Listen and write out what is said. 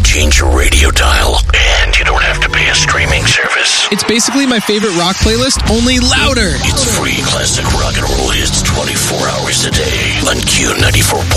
change your radio dial, and you don't have to pay a streaming service. It's basically my favorite rock playlist, only louder. It's free classic rock and roll hits 24 hours a day on Q94.9.